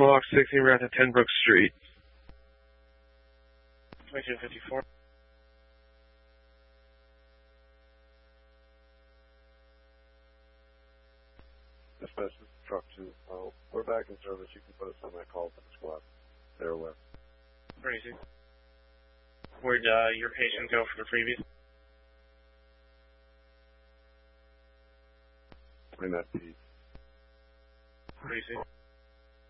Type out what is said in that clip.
Mohawk 16, we're at 10 Brook Street. 2254. Dispatch, this is truck 2. We're back in service. You can put us on that call for the squad. They're aware. Crazy. Where'd your patient go for the previous? In that piece. Crazy.